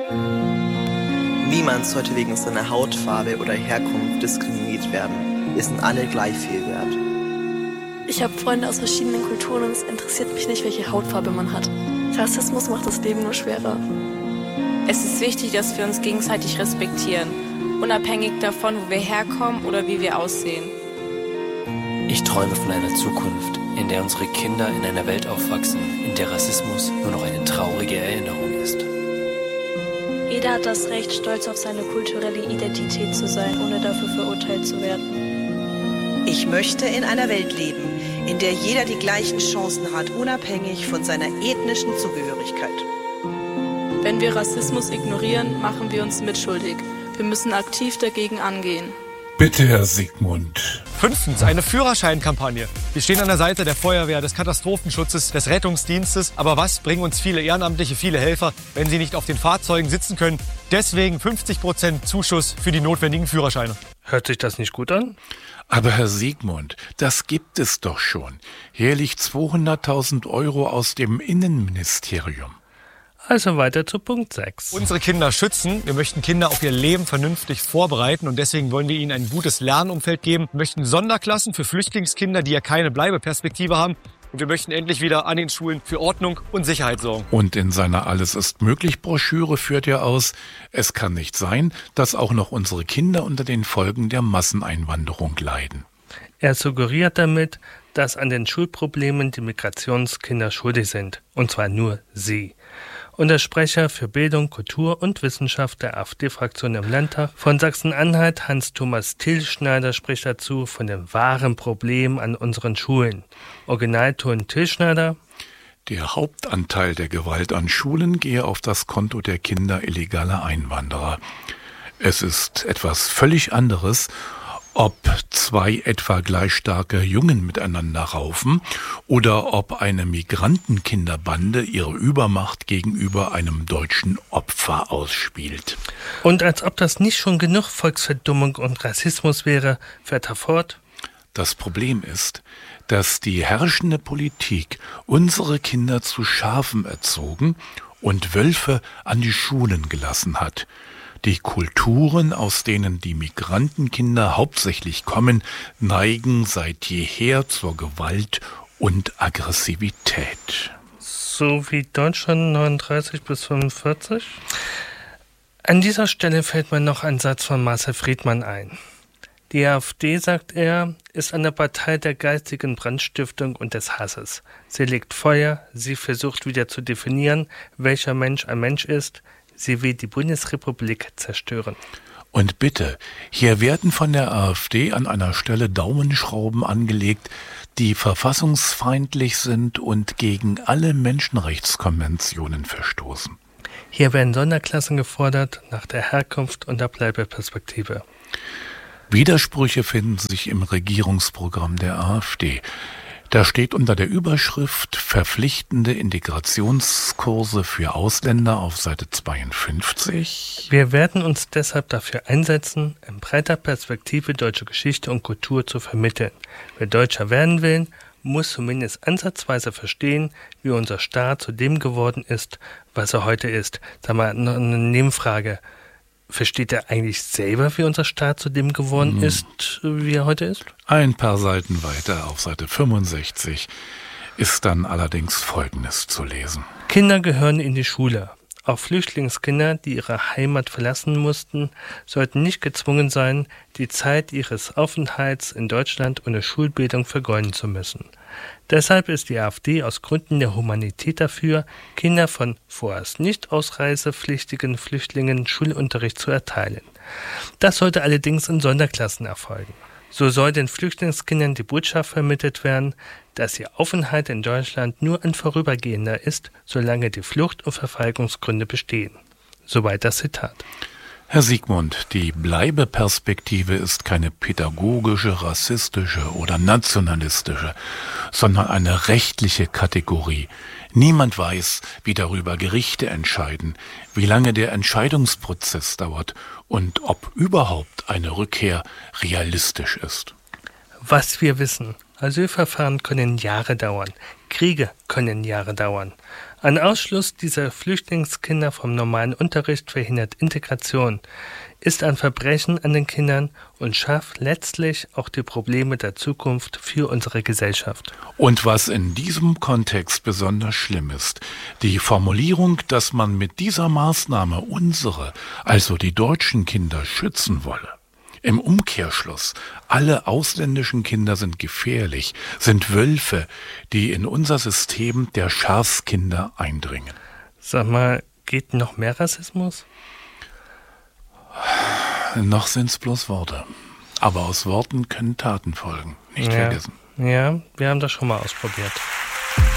Niemand sollte wegen seiner Hautfarbe oder Herkunft diskriminiert werden. Wir sind alle gleich viel wert. Ich habe Freunde aus verschiedenen Kulturen und es interessiert mich nicht, welche Hautfarbe man hat. Rassismus macht das Leben nur schwerer. Es ist wichtig, dass wir uns gegenseitig respektieren, unabhängig davon, wo wir herkommen oder wie wir aussehen. Ich träume von einer Zukunft, in der unsere Kinder in einer Welt aufwachsen, in der Rassismus nur noch eine traurige Erinnerung ist. Jeder hat das Recht, stolz auf seine kulturelle Identität zu sein, ohne dafür verurteilt zu werden. Ich möchte in einer Welt leben, in der jeder die gleichen Chancen hat, unabhängig von seiner ethnischen Zugehörigkeit. Wenn wir Rassismus ignorieren, machen wir uns mitschuldig. Wir müssen aktiv dagegen angehen. Bitte, Herr Sigmund. 5. Eine Führerscheinkampagne. Wir stehen an der Seite der Feuerwehr, des Katastrophenschutzes, des Rettungsdienstes. Aber was bringen uns viele Ehrenamtliche, viele Helfer, wenn sie nicht auf den Fahrzeugen sitzen können? Deswegen 50% Zuschuss für die notwendigen Führerscheine. Hört sich das nicht gut an? Aber Herr Sigmund, das gibt es doch schon. Jährlich 200.000 € aus dem Innenministerium. Also weiter zu Punkt 6. Unsere Kinder schützen. Wir möchten Kinder auf ihr Leben vernünftig vorbereiten und deswegen wollen wir ihnen ein gutes Lernumfeld geben. Wir möchten Sonderklassen für Flüchtlingskinder, die ja keine Bleibeperspektive haben. Und wir möchten endlich wieder an den Schulen für Ordnung und Sicherheit sorgen. Und in seiner Alles ist möglich Broschüre führt er aus: Es kann nicht sein, dass auch noch unsere Kinder unter den Folgen der Masseneinwanderung leiden. Er suggeriert damit, dass an den Schulproblemen die Migrationskinder schuldig sind. Und zwar nur sie. Und der Sprecher für Bildung, Kultur und Wissenschaft der AfD-Fraktion im Landtag von Sachsen-Anhalt, Hans-Thomas Tilschneider, spricht dazu von den wahren Problemen an unseren Schulen. Originalton Tilschneider: Der Hauptanteil der Gewalt an Schulen gehe auf das Konto der Kinder illegaler Einwanderer. Es ist etwas völlig anderes, ob zwei etwa gleich starke Jungen miteinander raufen oder ob eine Migrantenkinderbande ihre Übermacht gegenüber einem deutschen Opfer ausspielt. Und als ob das nicht schon genug Volksverdummung und Rassismus wäre, fährt er fort: Das Problem ist, dass die herrschende Politik unsere Kinder zu Schafen erzogen und Wölfe an die Schulen gelassen hat. Die Kulturen, aus denen die Migrantenkinder hauptsächlich kommen, neigen seit jeher zur Gewalt und Aggressivität. So wie Deutschland 39 bis 45? An dieser Stelle fällt mir noch ein Satz von Marcel Friedmann ein. Die AfD, sagt er, ist eine Partei der geistigen Brandstiftung und des Hasses. Sie legt Feuer, sie versucht wieder zu definieren, welcher Mensch ein Mensch ist. Sie will die Bundesrepublik zerstören. Und bitte, hier werden von der AfD an einer Stelle Daumenschrauben angelegt, die verfassungsfeindlich sind und gegen alle Menschenrechtskonventionen verstoßen. Hier werden Sonderklassen gefordert nach der Herkunft und der Bleibeperspektive. Widersprüche finden sich im Regierungsprogramm der AfD. Da steht unter der Überschrift verpflichtende Integrationskurse für Ausländer auf Seite 52. Wir werden uns deshalb dafür einsetzen, in breiter Perspektive deutsche Geschichte und Kultur zu vermitteln. Wer Deutscher werden will, muss zumindest ansatzweise verstehen, wie unser Staat zu dem geworden ist, was er heute ist. Sag mal, noch eine Nebenfrage. Versteht er eigentlich selber, wie unser Staat zu dem geworden ist, wie er heute ist? Ein paar Seiten weiter, auf Seite 65, ist dann allerdings Folgendes zu lesen. Kinder gehören in die Schule. Auch Flüchtlingskinder, die ihre Heimat verlassen mussten, sollten nicht gezwungen sein, die Zeit ihres Aufenthalts in Deutschland ohne Schulbildung vergeuden zu müssen. Deshalb ist die AfD aus Gründen der Humanität dafür, Kinder von vorerst nicht ausreisepflichtigen Flüchtlingen Schulunterricht zu erteilen. Das sollte allerdings in Sonderklassen erfolgen. So soll den Flüchtlingskindern die Botschaft vermittelt werden, dass ihr Aufenthalt in Deutschland nur ein vorübergehender ist, solange die Flucht- und Verfolgungsgründe bestehen. Soweit das Zitat. Herr Sigmund, die Bleibeperspektive ist keine pädagogische, rassistische oder nationalistische, sondern eine rechtliche Kategorie. Niemand weiß, wie darüber Gerichte entscheiden, wie lange der Entscheidungsprozess dauert und ob überhaupt eine Rückkehr realistisch ist. Was wir wissen, Asylverfahren können Jahre dauern. Kriege können Jahre dauern. Ein Ausschluss dieser Flüchtlingskinder vom normalen Unterricht verhindert Integration, ist ein Verbrechen an den Kindern und schafft letztlich auch die Probleme der Zukunft für unsere Gesellschaft. Und was in diesem Kontext besonders schlimm ist, die Formulierung, dass man mit dieser Maßnahme unsere, also die deutschen Kinder, schützen wolle. Im Umkehrschluss, alle ausländischen Kinder sind gefährlich, sind Wölfe, die in unser System der Schafskinder eindringen. Sag mal, geht noch mehr Rassismus? Noch sind's bloß Worte. Aber aus Worten können Taten folgen. Nicht vergessen. Ja, wir haben das schon mal ausprobiert.